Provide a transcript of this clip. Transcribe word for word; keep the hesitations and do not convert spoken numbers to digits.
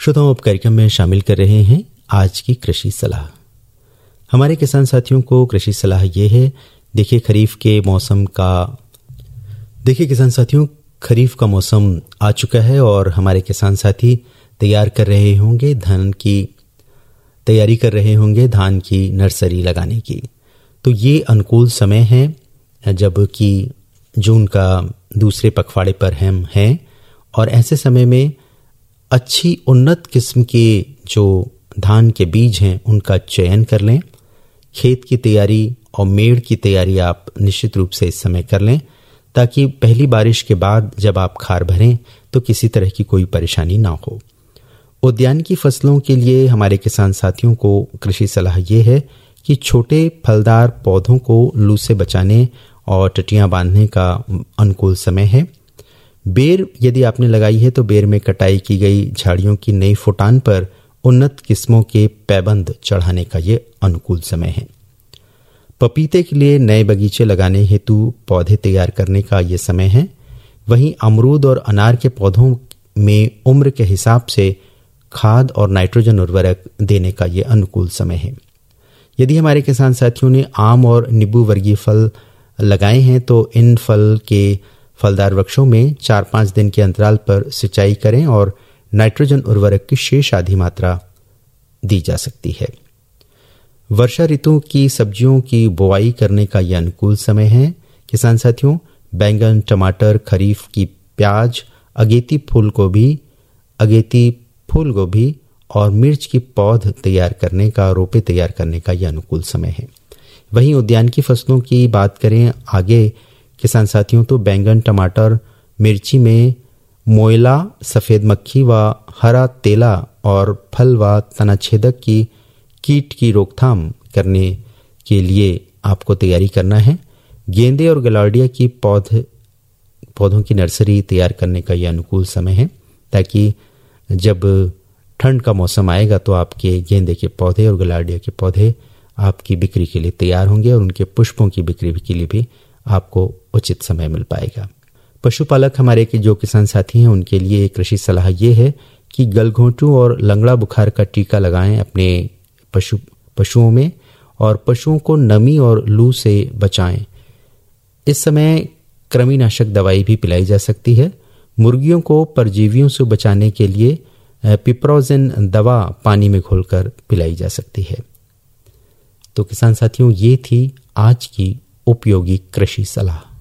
श्रोताओं, अब कार्यक्रम में शामिल कर रहे हैं आज की कृषि सलाह। हमारे किसान साथियों को कृषि सलाह ये है, देखिए खरीफ के मौसम का देखिए किसान साथियों खरीफ का मौसम आ चुका है और हमारे किसान साथी तैयार कर रहे होंगे धान की तैयारी कर रहे होंगे धान की नर्सरी लगाने की। तो ये अनुकूल समय है जबकि जून का दूसरे पखवाड़े पर हम हैं और ऐसे समय में अच्छी उन्नत किस्म के जो धान के बीज हैं उनका चयन कर लें। खेत की तैयारी और मेड़ की तैयारी आप निश्चित रूप से इस समय कर लें ताकि पहली बारिश के बाद जब आप खार भरें तो किसी तरह की कोई परेशानी ना हो। उद्यान की फसलों के लिए हमारे किसान साथियों को कृषि सलाह ये है कि छोटे फलदार पौधों को लू से बचाने और टटियां बांधने का अनुकूल समय है। बेर यदि आपने लगाई है तो बेर में कटाई की गई झाड़ियों की नई फुटान पर उन्नत किस्मों के पैबंद चढ़ाने का ये अनुकूल समय है। पपीते के लिए नए बगीचे लगाने हेतु पौधे तैयार करने का ये समय है। वहीं अमरूद और अनार के पौधों में उम्र के हिसाब से खाद और नाइट्रोजन उर्वरक देने का ये अनुकूल समय है। यदि हमारे किसान साथियों ने आम और नींबू वर्गीय फल लगाए हैं तो इन फल के फलदार वृक्षों में चार पाँच दिन के अंतराल पर सिंचाई करें और नाइट्रोजन उर्वरक की शेष आधी मात्रा दी जा सकती है। वर्षा ऋतु की सब्जियों की बुआई करने का यह अनुकूल समय है। किसान साथियों, बैंगन, टमाटर, खरीफ की प्याज, अगेती फूल गोभी अगेती फूल गोभी और मिर्च की पौध तैयार करने का रोपे तैयार करने का यह अनुकूल समय है। वहीं उद्यान की फसलों की बात करें आगे किसान साथियों तो बैंगन, टमाटर, मिर्ची में मोयला, सफ़ेद मक्खी व हरा तेला और फल व तनाछेदक की कीट की रोकथाम करने के लिए आपको तैयारी करना है। गेंदे और गलार्डिया की पौध पौधों की नर्सरी तैयार करने का यह अनुकूल समय है ताकि जब ठंड का मौसम आएगा तो आपके गेंदे के पौधे और गलार्डिया के पौधे आपकी बिक्री के लिए तैयार होंगे और उनके पुष्पों की बिक्री के लिए भी आपको उचित समय मिल पाएगा। पशुपालक हमारे के जो किसान साथी हैं उनके लिए कृषि सलाह ये है कि गलघोंटू और लंगड़ा बुखार का टीका लगाएं अपने पशु पशुओं में और पशुओं को नमी और लू से बचाएं। इस समय कृमिनाशक दवाई भी पिलाई जा सकती है। मुर्गियों को परजीवियों से बचाने के लिए पिप्रोजिन दवा पानी में घोलकर पिलाई जा सकती है। तो किसान साथियों, ये थी आज की उपयोगी कृषि सलाह।